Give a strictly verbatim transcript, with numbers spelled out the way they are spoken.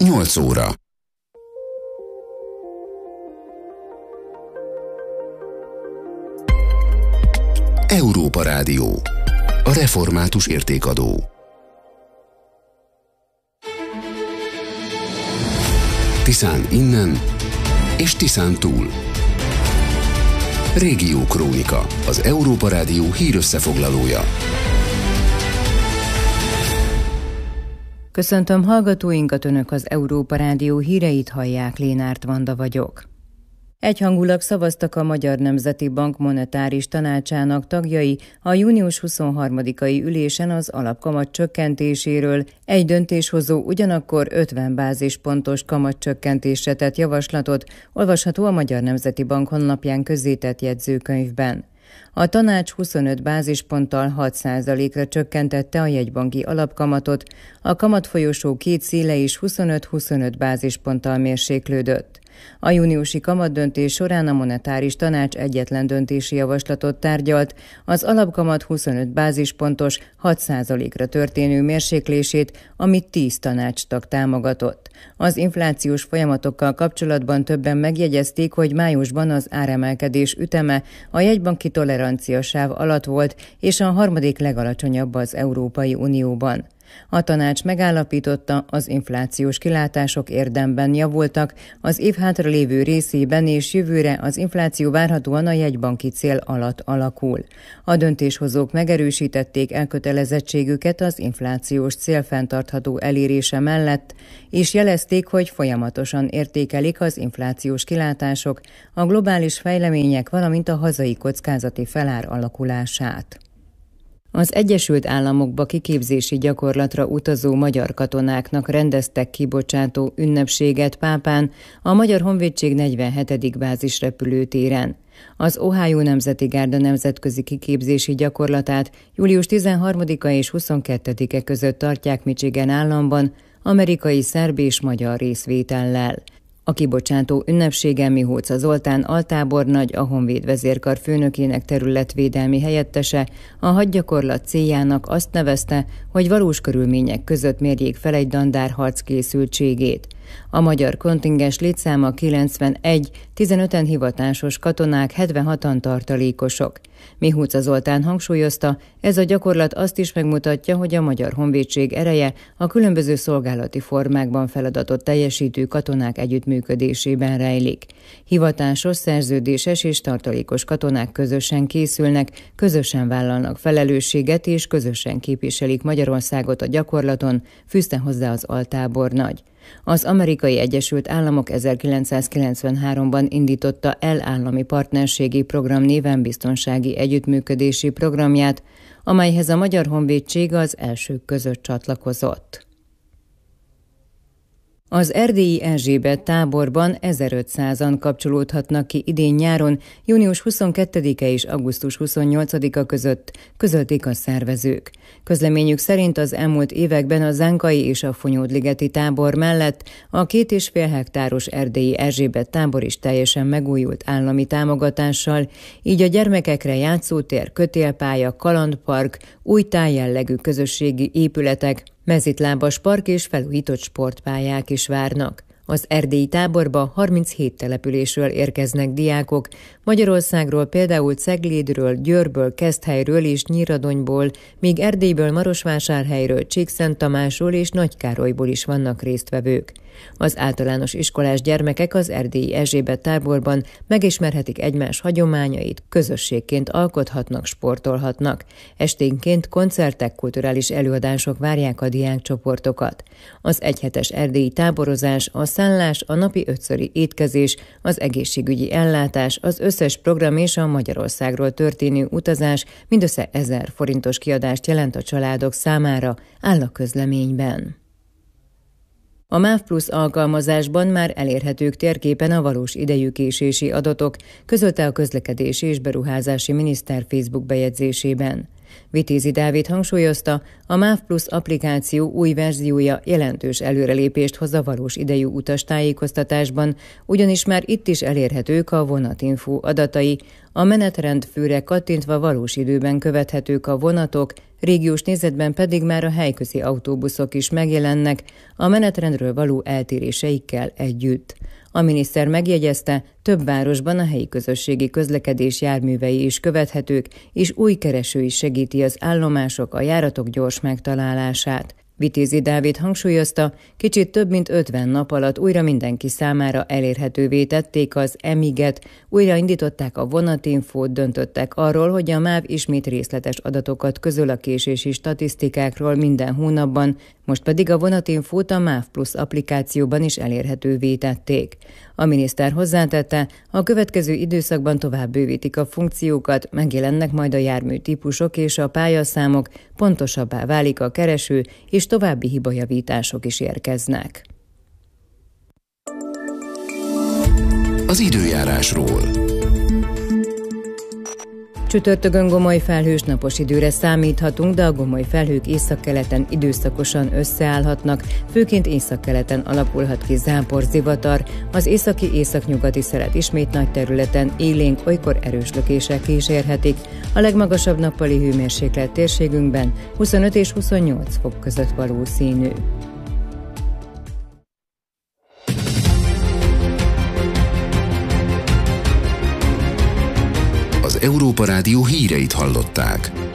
nyolc óra. Európa Rádió. A református értékadó. Tiszán innen és Tiszán túl. Régió Krónika, az Európa Rádió hírösszefoglalója. Köszöntöm hallgatóinkat, Önök az Európa Rádió híreit hallják, Lénárt Vanda vagyok. Egyhangulag szavaztak a Magyar Nemzeti Bank monetáris tanácsának tagjai a június huszonharmadikai ülésen az alapkamat csökkentéséről. Egy döntéshozó ugyanakkor ötven bázispontos kamatcsökkentésre tett javaslatot, olvasható a Magyar Nemzeti Bank honlapján közzétett jegyzőkönyvben. A tanács huszonöt bázisponttal hat százalékra csökkentette a jegybanki alapkamatot, a kamatfolyosó két széle is huszonöt-huszonöt bázisponttal mérséklődött. A júniusi kamatdöntés során a monetáris tanács egyetlen döntési javaslatot tárgyalt, az alapkamat huszonöt bázispontos hat százalékra történő mérséklését, amit tíz tanácstag támogatott. Az inflációs folyamatokkal kapcsolatban többen megjegyezték, hogy májusban az áremelkedés üteme a jegybanki toleranciasáv alatt volt, és a harmadik legalacsonyabb az Európai Unióban. A tanács megállapította, az inflációs kilátások érdemben javultak, az év hátralévő részében és jövőre az infláció várhatóan a jegybanki cél alatt alakul. A döntéshozók megerősítették elkötelezettségüket az inflációs cél fenntartható elérése mellett, és jelezték, hogy folyamatosan értékelik az inflációs kilátások, a globális fejlemények, valamint a hazai kockázati felár alakulását. Az Egyesült Államokba kiképzési gyakorlatra utazó magyar katonáknak rendeztek kibocsátó ünnepséget Pápán, a Magyar Honvédség negyvenhetedik bázisrepülőtéren. Az Ohio Nemzeti Gárda nemzetközi kiképzési gyakorlatát július tizenharmadika és huszonkettedike között tartják Michigan államban, amerikai, szerb és magyar részvétellel. A kibocsátó ünnepségen Mihóca Zoltán altábornagy, a Honvéd vezérkar főnökének területvédelmi helyettese a hadgyakorlat céljának azt nevezte, hogy valós körülmények között mérjék fel egy dandár harckészültségét. A magyar kontingens létszáma kilencvenegy, tizenöten hivatásos katonák, hetvenhatan tartalékosok. Mihóca Zoltán hangsúlyozta, ez a gyakorlat azt is megmutatja, hogy a Magyar Honvédség ereje a különböző szolgálati formákban feladatot teljesítő katonák együttműködésében rejlik. Hivatásos, szerződéses és tartalékos katonák közösen készülnek, közösen vállalnak felelősséget és közösen képviselik Magyarországot a gyakorlaton, fűzte hozzá az altábornagy. Az Amerikai Egyesült Államok ezerkilencszázkilencvenháromban indította el állami partnerségi program néven biztonsági együttműködési programját, amelyhez a Magyar Honvédség az elsők között csatlakozott. Az erdélyi Erzsébet táborban ezerötszázan kapcsolódhatnak ki idén nyáron, június huszonkettedike és augusztus huszonnyolcadika között, közölték a szervezők. Közleményük szerint az elmúlt években a Zánkai és a Fonyódligeti tábor mellett a két és fél hektáros erdélyi Erzsébet tábor is teljesen megújult állami támogatással, így a gyermekekre játszótér, kötélpálya, kalandpark, új tájjellegű közösségi épületek, mezitlábas park és felújított sportpályák is várnak. Az erdélyi táborba harminchét településről érkeznek diákok, Magyarországról például Ceglédről, Győrből, Keszthelyről és Nyíradonyból, míg Erdélyből, Marosvásárhelyről, Csíkszenttamásról és Nagykárolyból is vannak résztvevők. Az általános iskolás gyermekek az erdélyi Erzsébet táborban megismerhetik egymás hagyományait, közösségként alkothatnak, sportolhatnak. Esténként koncertek, kulturális előadások várják a diákcsoportokat. Az egyhetes erdélyi táborozás, a szállás, a napi ötszöri étkezés, az egészségügyi ellátás, az összes program és a Magyarországról történő utazás mindössze ezer forintos kiadást jelent a családok számára, áll a közleményben. A MÁV Plusz alkalmazásban már elérhetők térképen a valós idejű késési adatok, közölte a közlekedési és beruházási miniszter Facebook bejegyzésében. Vitézi Dávid hangsúlyozta, a MÁV Plusz applikáció új verziója jelentős előrelépést hoz a valós idejű utastájékoztatásban, ugyanis már itt is elérhetők a vonatinfó adatai, a menetrendfőre kattintva valós időben követhetők a vonatok, régiós nézetben pedig már a helyközi autóbuszok is megjelennek, a menetrendről való eltéréseikkel együtt. A miniszter megjegyezte, több városban a helyi közösségi közlekedés járművei is követhetők, és új kereső is segíti az állomások, a járatok gyors megtalálását. Vitézi Dávid hangsúlyozta, kicsit több mint ötven nap alatt újra mindenki számára elérhetővé tették az emiget, újra indították a vonatinfót, döntöttek arról, hogy a MÁV ismét részletes adatokat közöl a késési statisztikákról minden hónapban, most pedig a vonatinfót a MÁV Plusz applikációban is elérhetővé tették. A miniszter hozzátette, a következő időszakban tovább bővítik a funkciókat, megjelennek majd a járműtípusok és a pályaszámok, pontosabbá válik a kereső, és további hibajavítások is érkeznek. Az időjárásról. Csütörtökön gomoly felhős napos időre számíthatunk, de a gomoly felhők északkeleten időszakosan összeállhatnak, főként északkeleten alakulhat ki záporzivatar, az északi északnyugati szelet ismét nagy területen élénk, olykor erős lökések kísérhetik. A legmagasabb nappali hőmérséklet térségünkben huszonöt és huszonnyolc fok között valószínű. Az Európa Rádió híreit hallották.